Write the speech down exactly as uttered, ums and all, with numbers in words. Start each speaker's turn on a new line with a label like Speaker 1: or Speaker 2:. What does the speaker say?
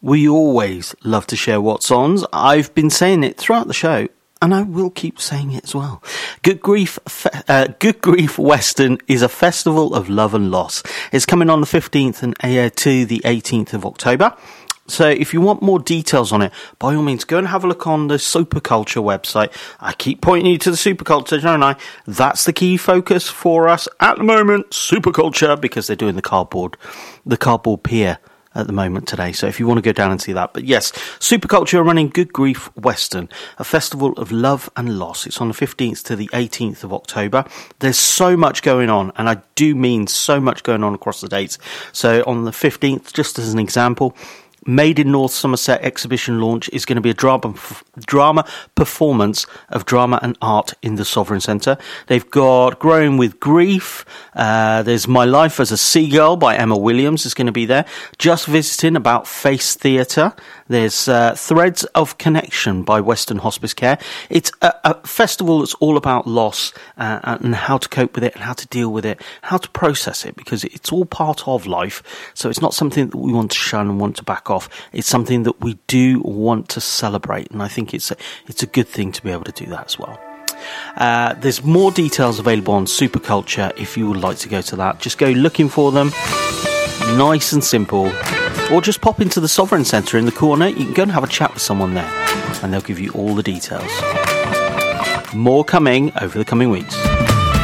Speaker 1: We always love to share what's on. I've been saying it throughout the show, and I will keep saying it as well. Good Grief, uh, Good Grief Western is a festival of love and loss. It's coming on the fifteenth and uh, to the eighteenth of October. So if you want more details on it, by all means, go and have a look on the Superculture website. I keep pointing you to the Superculture, don't I? That's the key focus for us at the moment, Superculture, because they're doing the cardboard, the cardboard pier at the moment today. So if you want to go down and see that. But yes, Superculture are running Good Grief Western, a festival of love and loss. It's on the fifteenth to the eighteenth of October. There's so much going on, and I do mean so much going on across the dates. So on the fifteenth, just as an example, Made in North Somerset exhibition launch is going to be a drama drama performance of drama and art in the Sovereign Centre. They've got Growing with Grief. Uh, there's My Life as a Seagull by Emma Williams is going to be there. Just Visiting about Face Theatre. There's uh, Threads of Connection by Western Hospice Care. It's a, a festival that's all about loss uh, and how to cope with it and how to deal with it, how to process it, because it's all part of life. So it's not something that we want to shun and want to back off. It's something that we do want to celebrate, and I think it's a, it's a good thing to be able to do that as well. Uh, there's more details available on Superculture if you would like to go to that. Just go looking for them, nice and simple, or just pop into the Sovereign Centre in the corner. You can go and have a chat with someone there, and they'll give you all the details. More coming over the coming weeks.